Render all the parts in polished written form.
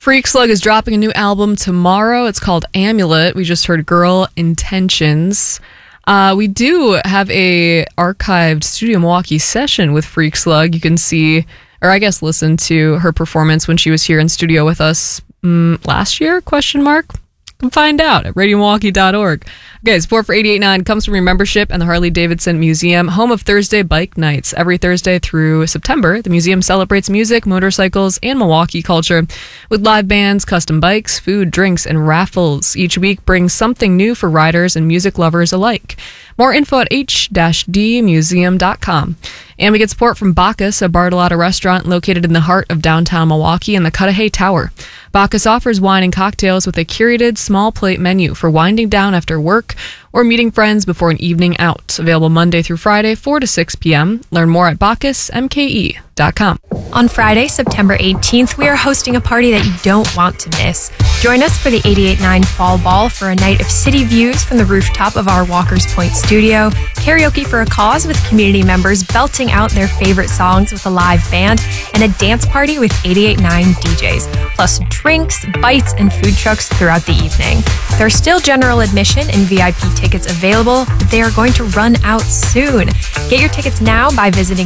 Freak Slug is dropping a new album tomorrow. It's called Amulet. We just heard Girl Intentions. We do have a archived Studio Milwaukee session with Freak Slug. You can see, or I guess listen to her performance when she was here in studio with us last year, ? You can find out at radiomilwaukee.org. Okay, support for 88.9 comes from your membership and the Harley-Davidson Museum, home of Thursday Bike Nights. Every Thursday through September, the museum celebrates music, motorcycles, and Milwaukee culture with live bands, custom bikes, food, drinks, and raffles. Each week brings something new for riders and music lovers alike. More info at h-dmuseum.com. And we get support from Bacchus, a Bartolotta restaurant located in the heart of downtown Milwaukee in the Cudahy Tower. Bacchus offers wine and cocktails with a curated small plate menu for winding down after work or meeting friends before an evening out. Available Monday through Friday, 4 to 6 p.m. Learn more at bacchusmke.com. On Friday, September 18th, we are hosting a party that you don't want to miss. Join us for the 88.9 Fall Ball for a night of city views from the rooftop of our Walker's Point studio, karaoke for a cause with community members belting out their favorite songs with a live band, and a dance party with 88.9 DJs, plus drinks, bites, and food trucks throughout the evening. There are still general admission and VIP tickets available, but they are going to run out soon. Get your tickets now by visiting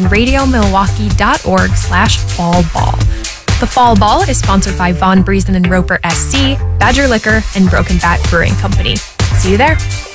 radiomilwaukee.org/fallball. The Fall Ball is sponsored by Von Briesen and Roper SC, Badger Liquor, and Broken Bat Brewing Company. See you there.